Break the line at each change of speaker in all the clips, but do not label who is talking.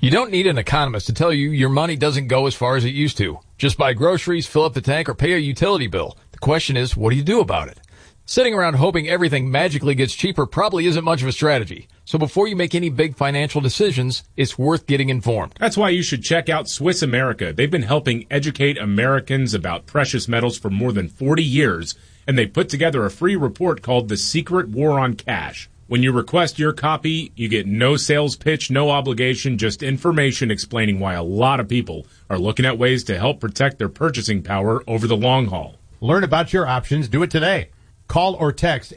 You don't need an economist to tell you your money doesn't go as far as it used to. Just buy groceries, fill up the tank, or pay a utility bill. The question is, what do you do about it? Sitting around hoping everything magically gets cheaper probably isn't much of a strategy. So before you make any big financial decisions, it's worth getting informed.
That's why you should check out Swiss America. They've been helping educate Americans about precious metals for more than 40 years, and they put together a free report called The Secret War on Cash. When you request your copy, you get no sales pitch, no obligation, just information explaining why a lot of people are looking at ways to help protect their purchasing power over the long haul.
Learn about your options. Do it today. Call or text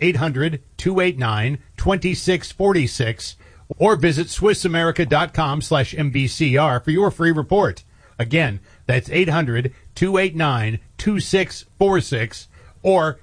800-289-2646 or visit SwissAmerica.com/MBCR for your free report. Again, that's 800-289-2646 or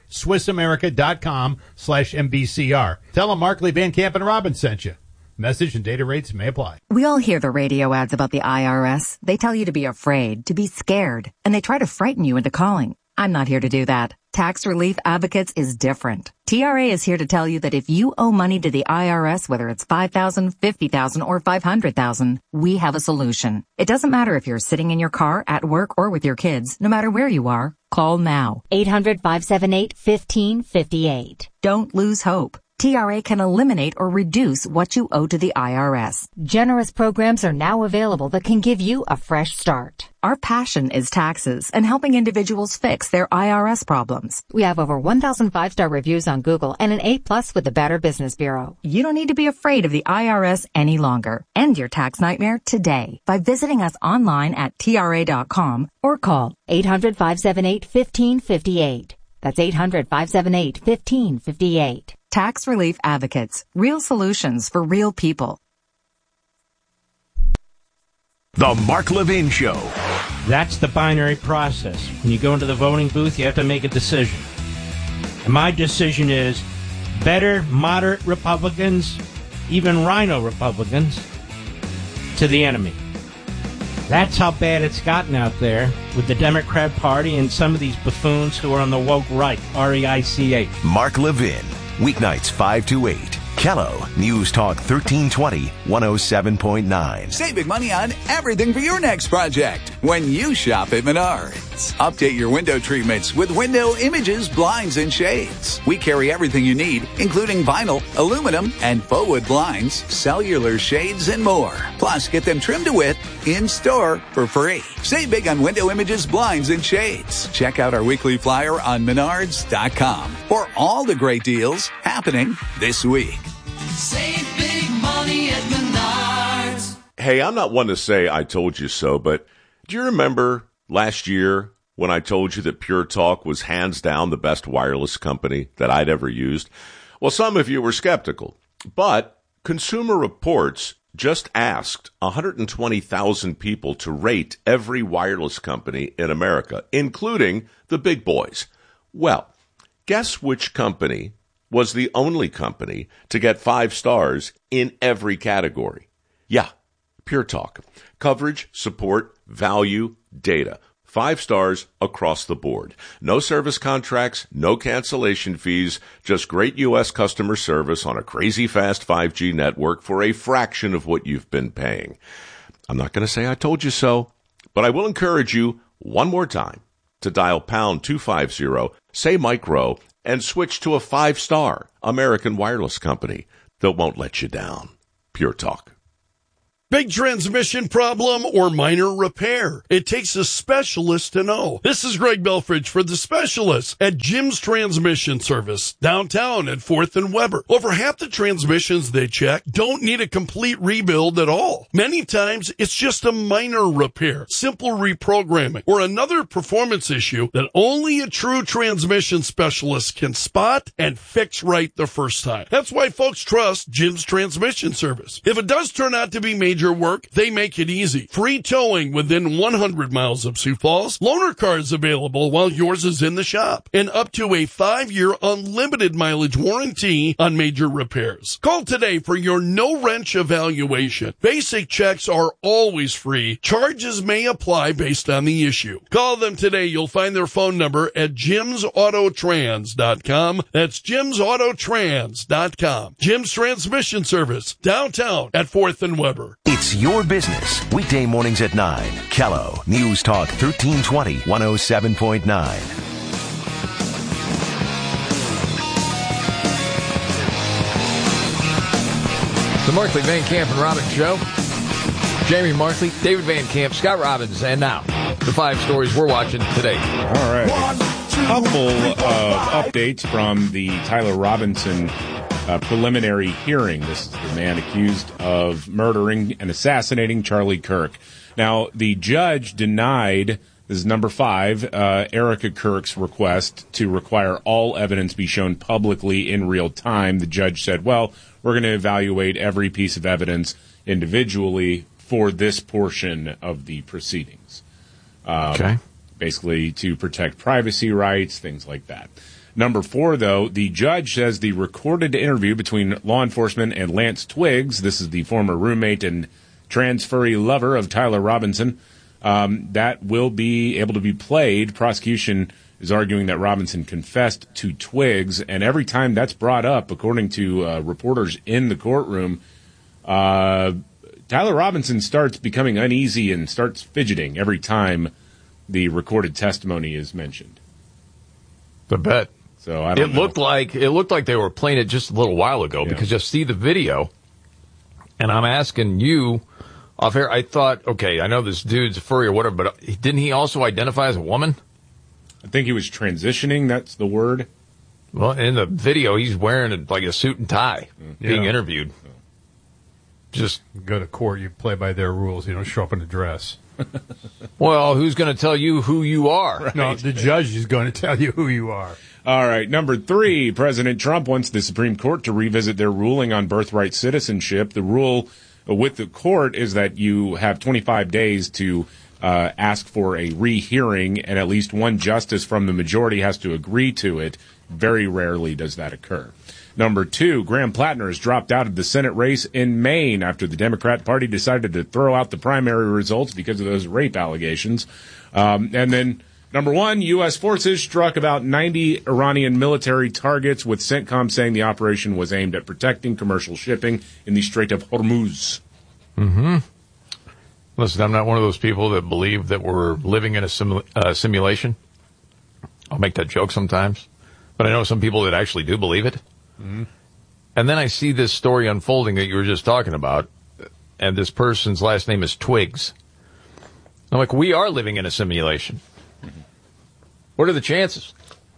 SwissAmerica.com/MBCR. Tell them Markley, Van Camp, and Robbins sent you. Message and data rates may apply.
We all hear the radio ads about the IRS. They tell you to be afraid, to be scared, and they try to frighten you into calling. I'm not here to do that. Tax Relief Advocates is different. TRA is here to tell you that if you owe money to the IRS, whether it's $5,000, $50,000, or $500,000, we have a solution. It doesn't matter if you're sitting in your car, at work, or with your kids. No matter where you are, call now.
800-578-1558.
Don't lose hope. TRA can eliminate or reduce what you owe to the IRS.
Generous programs are now available that can give you a fresh start.
Our passion is taxes and helping individuals fix their IRS problems.
We have over 1,000 5-star reviews on Google and an A+ with the Better Business Bureau.
You don't need to be afraid of the IRS any longer. End your tax nightmare today by visiting us online at TRA.com or call
800-578-1558. That's 800-578-1558.
Tax Relief Advocates. Real solutions for real people.
The Mark Levin Show.
That's the binary process. When you go into the voting booth, you have to make a decision. And my decision is better moderate Republicans, even rhino Republicans, to the enemy. That's how bad it's gotten out there with the Democrat Party and some of these buffoons who are on the woke right, REICH.
Mark Levin, weeknights 5 to 8. Kello, News Talk 1320, 107.9.
Save big money on everything for your next project when you shop at Menards. Update your window treatments with window images, blinds, and shades. We carry everything you need, including vinyl, aluminum, and faux wood blinds, cellular shades, and more. Plus, get them trimmed to width in-store for free. Save big on window images, blinds, and shades. Check out our weekly flyer on Menards.com for all the great deals happening this week.
Save big money at Menards.
Hey, I'm not one to say I told you so, but do you remember last year when I told you that Pure Talk was hands down the best wireless company that I'd ever used? Well, some of you were skeptical, but Consumer Reports just asked 120,000 people to rate every wireless company in America, including the big boys. Well, guess which company was the only company to get 5 stars in every category? Yeah, Pure Talk. Coverage, support, value, data. 5 stars across the board. No service contracts, no cancellation fees, just great U.S. customer service on a crazy fast 5G network for a fraction of what you've been paying. I'm not going to say I told you so, but I will encourage you one more time to dial pound 250, say micro, and switch to a 5-star American wireless company that won't let you down. Pure Talk.
Big transmission problem or minor repair? It takes a specialist to know. This is Greg Belfridge for the specialists at Jim's Transmission Service, downtown at 4th and Weber. Over half the transmissions they check don't need a complete rebuild at all. Many times, it's just a minor repair, simple reprogramming, or another performance issue that only a true transmission specialist can spot and fix right the first time. That's why folks trust Jim's Transmission Service. If it does turn out to be major work, they make it easy. Free towing within 100 miles of Sioux Falls. Loaner cars available while yours is in the shop. And up to a 5-year unlimited mileage warranty on major repairs. Call today for your no-wrench evaluation. Basic checks are always free. Charges may apply based on the issue. Call them today. You'll find their phone number at jimsautotrans.com. That's jimsautotrans.com. Jim's Transmission Service, downtown at 4th and Weber.
It's It's your business. Weekday mornings at 9. Kello News Talk 1320 107.9.
The Markley, Van Camp, and Robbins Show. Jamie Markley, David Van Camp, Scott Robbins, and now the 5 stories we're watching today.
All right. A couple of updates from the Tyler Robinson preliminary hearing. This is the man accused of murdering and assassinating Charlie Kirk. Now, the judge denied, this is number 5, Erica Kirk's request to require all evidence be shown publicly in real time. The judge said, well, we're going to evaluate every piece of evidence individually for this portion of the proceedings.
Okay.
Basically to protect privacy rights, things like that. Number 4, though, the judge says the recorded interview between law enforcement and Lance Twiggs, this is the former roommate and transferee lover of Tyler Robinson, that will be able to be played. Prosecution is arguing that Robinson confessed to Twiggs, and every time that's brought up, according to reporters in the courtroom, Tyler Robinson starts becoming uneasy and starts fidgeting every time the recorded testimony is mentioned.
I bet.
So I don't know.
It looked like they were playing it just a little while ago because you see the video, and I'm asking you off air. I thought, okay, I know this dude's a furry or whatever, but didn't he also identify as a woman?
I think he was transitioning. That's the word.
Well, in the video, he's wearing like a suit and tie, being interviewed. Just
go to court. You play by their rules. You don't show up in a dress.
Well, who's going to tell you who you are?
Right. No, the judge is going to tell you who you are.
All right. Number 3, President Trump wants the Supreme Court to revisit their ruling on birthright citizenship. The rule with the court is that you have 25 days to ask for a rehearing, and at least one justice from the majority has to agree to it. Very rarely does that occur. Number 2, Graham Plattner has dropped out of the Senate race in Maine after the Democrat Party decided to throw out the primary results because of those rape allegations. And then number 1, U.S. forces struck about 90 Iranian military targets, with CENTCOM saying the operation was aimed at protecting commercial shipping in the Strait of Hormuz.
Mm-hmm. Listen, I'm not one of those people that believe that we're living in a simulation. I'll make that joke sometimes. But I know some people that actually do believe it. Mm-hmm. And then I see this story unfolding that you were just talking about, and this person's last name is Twiggs. I'm like, we are living in a simulation. Mm-hmm. What are the chances?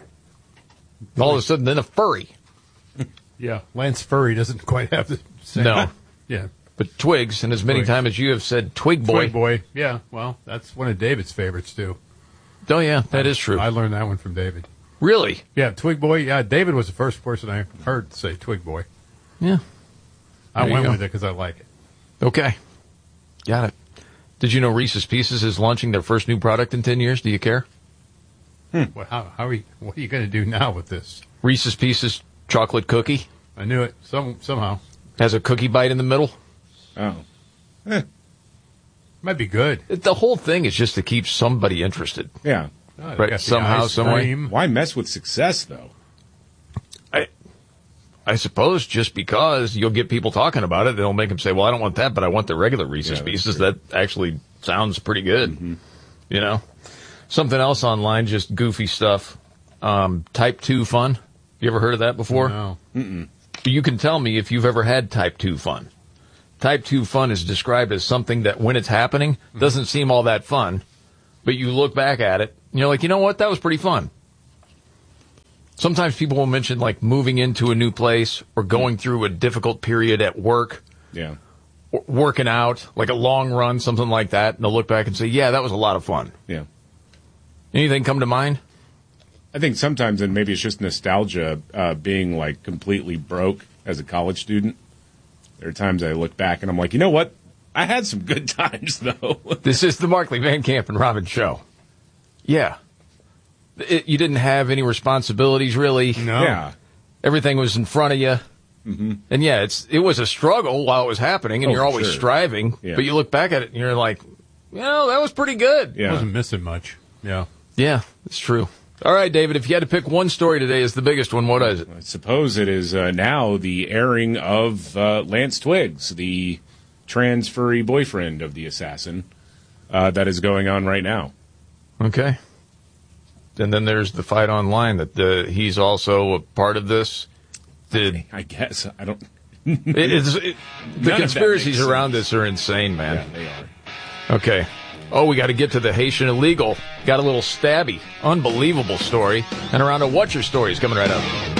And all of a sudden, then a furry.
Yeah, Lance Furry doesn't quite have the same.
No.
Yeah.
But Twiggs, and as many times as you have said Twig Boy.
Twig Boy, yeah. Well, that's one of David's favorites, too.
Oh, yeah, that is true.
I learned that one from David.
Really?
Yeah, Twig Boy. Yeah, David was the first person I heard say Twig Boy.
Yeah.
I went with it because I like it.
Okay. Got it. Did you know Reese's Pieces is launching their first new product in 10 years? Do you care?
Well, what are you going to do now with this?
Reese's Pieces chocolate cookie.
I knew it somehow.
Has a cookie bite in the middle.
Oh.
Might be good.
The whole thing is just to keep somebody interested.
Yeah.
Right. Somehow, some way.
Why mess with success, though?
I suppose just because you'll get people talking about it, they'll make them say, well, I don't want that, but I want the regular Reese's Pieces. True. That actually sounds pretty good. Mm-hmm. You know? Something else online, just goofy stuff. Type 2 fun. You ever heard of that before?
No.
Mm-mm.
You can tell me if you've ever had Type 2 fun. Type 2 fun is described as something that when it's happening doesn't seem all that fun, but you look back at it and you're like, you know what, that was pretty fun. Sometimes people will mention like moving into a new place or going through a difficult period at work.
Yeah.
Or working out, like a long run, something like that, and they'll look back and say, yeah, that was a lot of fun.
Yeah.
Anything come to mind?
I think sometimes, and maybe it's just nostalgia, being like completely broke as a college student. There are times I look back and I'm like, you know what? I had some good times, though.
This is the Markley, Van Camp, and Robbins Show. Yeah. You didn't have any responsibilities, really.
No.
Yeah.
Everything was in front of you.
Mm-hmm.
And, yeah, it was a struggle while it was happening, and you're always striving. Yeah. But you look back at it, and you're like, that was pretty good.
Yeah. I wasn't missing much. Yeah.
Yeah, it's true. All right, David, if you had to pick one story today as the biggest one, what is it?
I suppose it is now the airing of Lance Twiggs, the trans furry boyfriend of the assassin that is going on right now.
Okay. And then there's the fight online that he's also a part of this.
I guess. I don't...
the conspiracies around this are insane, man.
Yeah, they are.
Okay. Oh, we got to get to the Haitian illegal. Got a little stabby, unbelievable story. And around a What's Your Story is coming right up.